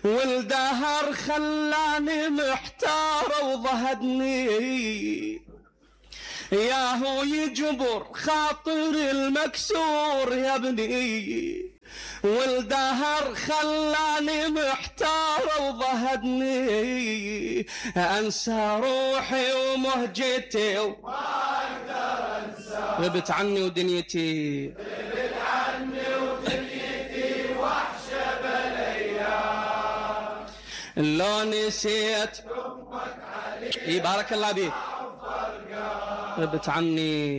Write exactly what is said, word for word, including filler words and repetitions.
والدهر خلاني محتار وضهدني، ياهو يجبر خاطر المكسور يا ابني، والدهر خلاني محتار وضهدني، انسى روحي ومهجتي وما اقدر انسى، غبت عني ودنيتي غبت عني ودنيتي وحشه بالايام، لو نسيت حبك علي. بارك الله بيك. غبت عني